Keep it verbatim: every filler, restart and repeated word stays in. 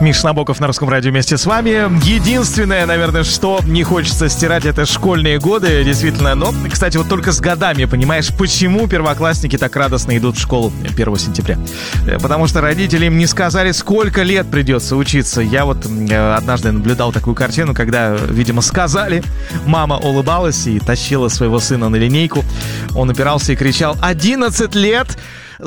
Миша Набоков на Русском радио вместе с вами. Единственное, наверное, что не хочется стирать, это школьные годы, действительно. Но, кстати, вот только с годами понимаешь, почему первоклассники так радостно идут в школу первого сентября. Потому что родители им не сказали, сколько лет придется учиться. Я вот однажды наблюдал такую картину, когда, видимо, сказали. Мама улыбалась и тащила своего сына на линейку. Он упирался и кричал: «одиннадцать лет!